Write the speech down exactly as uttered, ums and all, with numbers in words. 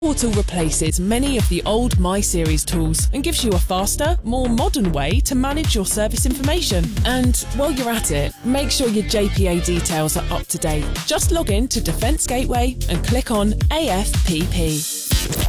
Portal replaces many of the old MySeries tools and gives you a faster, more modern way to manage your service information. And while you're at it, make sure your J P A details are up to date. Just log in to Defence Gateway and click on A F P P.